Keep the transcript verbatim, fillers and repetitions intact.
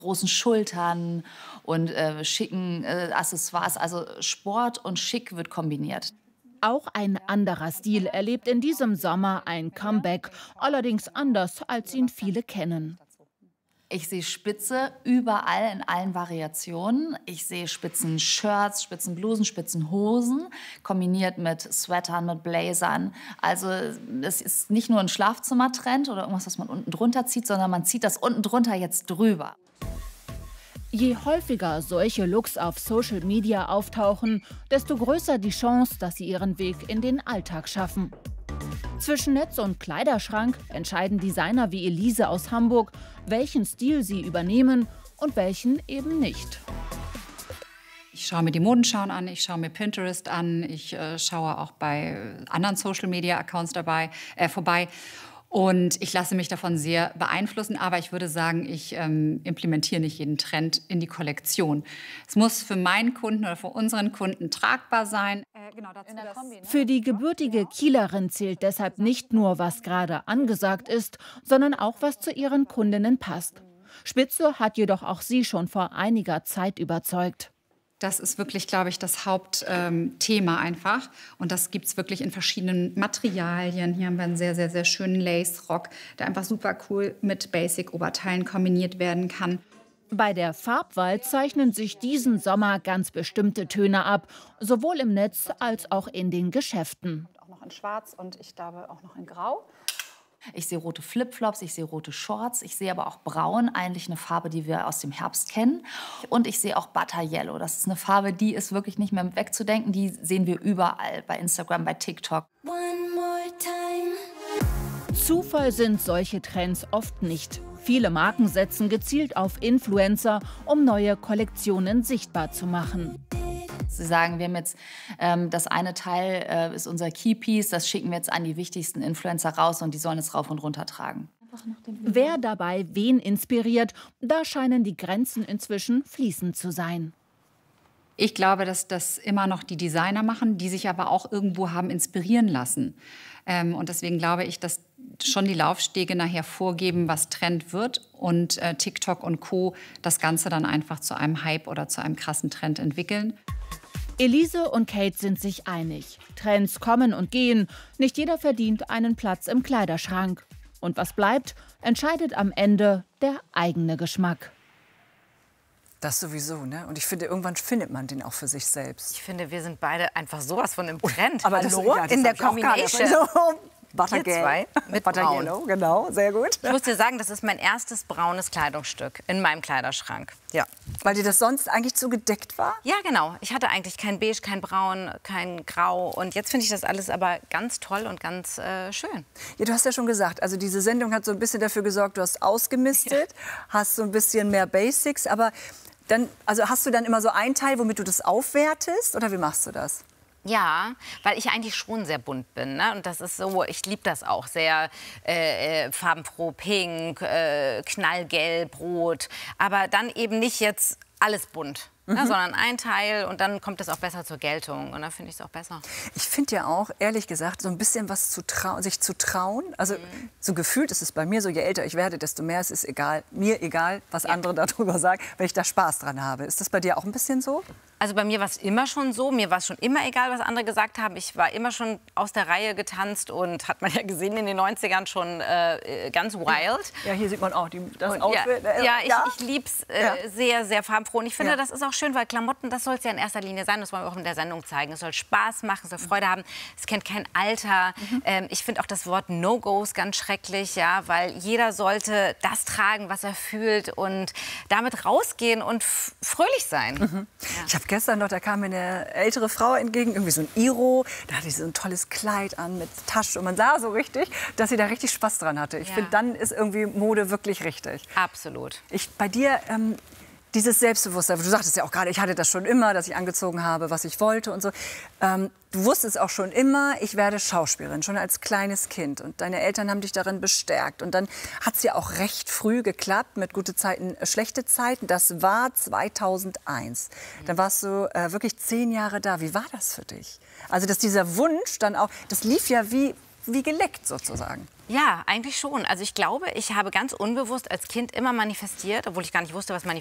Großen Schultern und äh, schicken äh, Accessoires. Also Sport und Schick wird kombiniert. Auch ein anderer Stil erlebt in diesem Sommer ein Comeback, allerdings anders, als ihn viele kennen. Ich sehe Spitze überall in allen Variationen. Ich sehe Spitzen-Shirts, Spitzenblusen, Spitzenhosen, kombiniert mit Sweatern, mit Blazern. Also es ist nicht nur ein Schlafzimmertrend oder irgendwas, was man unten drunter zieht, sondern man zieht das unten drunter jetzt drüber. Je häufiger solche Looks auf Social Media auftauchen, desto größer die Chance, dass sie ihren Weg in den Alltag schaffen. Zwischen Netz und Kleiderschrank entscheiden Designer wie Elise aus Hamburg, welchen Stil sie übernehmen und welchen eben nicht. Ich schaue mir die Modenschauen an, ich schaue mir Pinterest an, ich äh, schaue auch bei anderen Social-Media-Accounts dabei, äh, vorbei. Und ich lasse mich davon sehr beeinflussen, aber ich würde sagen, ich ähm, implementiere nicht jeden Trend in die Kollektion. Es muss für meinen Kunden oder für unseren Kunden tragbar sein. Äh, genau, dazu das für die gebürtige Kielerin zählt deshalb nicht nur, was gerade angesagt ist, sondern auch, was zu ihren Kundinnen passt. Spitze hat jedoch auch sie schon vor einiger Zeit überzeugt. Das ist wirklich, glaube ich, das Hauptthema ähm, einfach. Und das gibt es wirklich in verschiedenen Materialien. Hier haben wir einen sehr, sehr, sehr schönen Lace-Rock, der einfach super cool mit Basic-Oberteilen kombiniert werden kann. Bei der Farbwahl zeichnen sich diesen Sommer ganz bestimmte Töne ab, sowohl im Netz als auch in den Geschäften. Auch noch in Schwarz und ich glaube auch noch in Grau. Ich sehe rote Flipflops, ich sehe rote Shorts, ich sehe aber auch Braun, eigentlich eine Farbe, die wir aus dem Herbst kennen. Und ich sehe auch Butter Yellow. Das ist eine Farbe, die ist wirklich nicht mehr wegzudenken. Die sehen wir überall, bei Instagram, bei TikTok. Zufall sind solche Trends oft nicht. Viele Marken setzen gezielt auf Influencer, um neue Kollektionen sichtbar zu machen. Sie sagen, wir haben jetzt ähm, das eine Teil äh, ist unser Keypiece, das schicken wir jetzt an die wichtigsten Influencer raus und die sollen es rauf und runter tragen. Wer dabei wen inspiriert, da scheinen die Grenzen inzwischen fließend zu sein. Ich glaube, dass das immer noch die Designer machen, die sich aber auch irgendwo haben inspirieren lassen. Ähm, und deswegen glaube ich, dass schon die Laufstege nachher vorgeben, was Trend wird und äh, TikTok und Co. das Ganze dann einfach zu einem Hype oder zu einem krassen Trend entwickeln. Elise und Kate sind sich einig. Trends kommen und gehen. Nicht jeder verdient einen Platz im Kleiderschrank. Und was bleibt, entscheidet am Ende der eigene Geschmack. Das sowieso, ne? Und ich finde, irgendwann findet man den auch für sich selbst. Ich finde, wir sind beide einfach sowas von im Trend. Aber das, Hallo? ja, das in der ich auch gerade. Combination. So, Butter Wir zwei mit Butter Braun. Yellow, genau, sehr gut. Ich muss dir sagen, das ist mein erstes braunes Kleidungsstück in meinem Kleiderschrank. Ja. Weil dir das sonst eigentlich zu gedeckt war? Ja, genau. Ich hatte eigentlich kein Beige, kein Braun, kein Grau. Und jetzt finde ich das alles aber ganz toll und ganz äh, schön. Ja, du hast ja schon gesagt, also diese Sendung hat so ein bisschen dafür gesorgt, du hast ausgemistet, ja. Hast so ein bisschen mehr Basics. Aber dann, also hast du dann immer so einen Teil, womit du das aufwertest? Oder wie machst du das? Ja, weil ich eigentlich schon sehr bunt bin. Ne? Und das ist so, ich liebe das auch sehr äh, farbenfroh, pink, äh, knallgelb, rot. Aber dann eben nicht jetzt alles bunt. Mhm. Ne, sondern ein Teil und dann kommt es auch besser zur Geltung. Und dann finde ich es auch besser. Ich finde ja auch, ehrlich gesagt, so ein bisschen was zu trau sich zu trauen. Also mhm. so gefühlt ist es bei mir so, je älter ich werde, desto mehr es ist egal. Mir egal, was ja. andere darüber sagen, wenn ich da Spaß dran habe. Ist das bei dir auch ein bisschen so? Also bei mir war es immer schon so. Mir war es schon immer egal, was andere gesagt haben. Ich war immer schon aus der Reihe getanzt und hat man ja gesehen in den neunzigern schon äh, ganz wild. Ja, hier sieht man auch die, das und Outfit. Ja, ja, ich, ja. ich liebe es äh, ja. sehr, sehr farbenfroh. Und ich finde, ja. das ist auch schön, weil Klamotten, das soll es ja in erster Linie sein. Das wollen wir auch in der Sendung zeigen. Es soll Spaß machen, es soll Freude haben. Es kennt kein Alter. Mhm. Ähm, ich finde auch das Wort No-Gos ganz schrecklich, ja, weil jeder sollte das tragen, was er fühlt und damit rausgehen und fröhlich sein. Mhm. Ja. Ich habe gestern noch, da kam mir eine ältere Frau entgegen, irgendwie so ein Iro. Da hatte sie so ein tolles Kleid an mit Tasche. Und man sah so richtig, dass sie da richtig Spaß dran hatte. Ich ja. finde, dann ist irgendwie Mode wirklich richtig. Absolut. Ich, bei dir, ähm, dieses Selbstbewusstsein, du sagtest ja auch gerade, ich hatte das schon immer, dass ich angezogen habe, was ich wollte und so. Ähm, du wusstest auch schon immer, ich werde Schauspielerin, schon als kleines Kind. Und deine Eltern haben dich darin bestärkt. Und dann hat es ja auch recht früh geklappt mit gute Zeiten, äh, schlechte Zeiten. Das war zweitausendeins. Mhm. Dann warst du äh, wirklich zehn Jahre da. Wie war das für dich? Also, dass dieser Wunsch dann auch, das lief ja wie wie geleckt sozusagen. Ja, eigentlich schon. Also ich glaube, ich habe ganz unbewusst als Kind immer manifestiert, obwohl ich gar nicht wusste, was